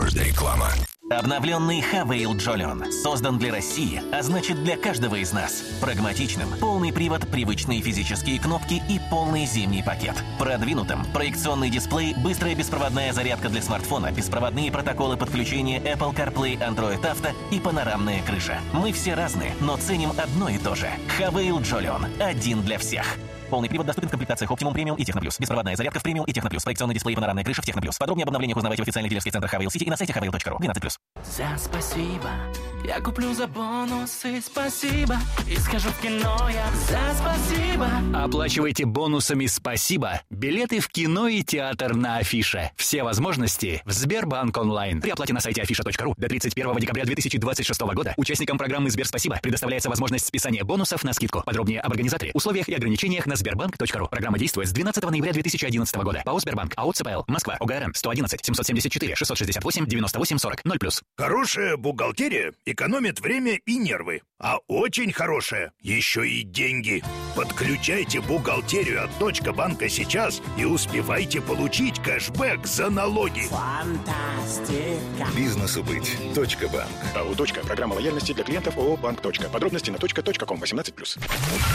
Реклама. Обновленный Хавейл Джолион создан для России, а значит для каждого из нас. Прагматичным, полный привод, привычные физические кнопки и полный зимний пакет. Продвинутым, проекционный дисплей, быстрая беспроводная зарядка для смартфона, беспроводные протоколы подключения Apple CarPlay, Android Auto и панорамная крыша. Мы все разные, но ценим одно и то же. Хавейл Джолион. Один для всех. Полный привод доступен в комплектациях Optimum Premium и Техно+. Беспроводная зарядка в Premium и Техно+. Проекционный дисплей и панорамная крыша в Техно+. Подробнее об обновлениях узнавайте в официальных дилерских центрах Хавейл Сити и на сайте haveil.ru. 12+. За спасибо я куплю за бонусы, спасибо. И скажу в кино я за спасибо. Оплачивайте бонусами «Спасибо» билеты в кино и театр на Афише. Все возможности в Сбербанк онлайн. При оплате на сайте afisha.ru до 31 декабря 2026 года участникам программы «Сберспасибо» предоставляется возможность списания бонусов на скидку. Подробнее об организаторе, условиях и ограничениях на sberbank.ru. Программа действует с 12 ноября 2011 года. ПАО «Сбербанк». АО ЦПЛ. Москва. ОГРН 111 774 668 98 40 0+. Хорошая бухгалтерия экономит время и нервы. А очень хорошая еще и деньги. Подключайте бухгалтерию от Точка банка сейчас и успевайте получить кэшбэк за налоги. Фантастика. Бизнесу быть. Точка банк. АО «Точка». Программа лояльности для клиентов ООО «Банк. Точка». Подробности на точка.ком 18+.